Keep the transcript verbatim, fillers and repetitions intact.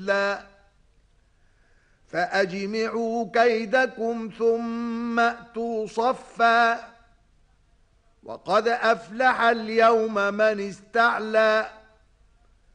لا فأجمعوا كيدكم ثم أتوا صفا وقد أفلح اليوم من استعلى